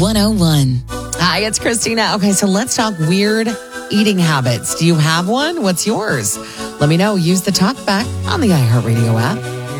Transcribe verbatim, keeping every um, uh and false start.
one oh one. Hi, it's Christina. Okay, so let's talk weird eating habits. Do you have one? What's yours? Let me know. Use the talk back on the iHeartRadio app.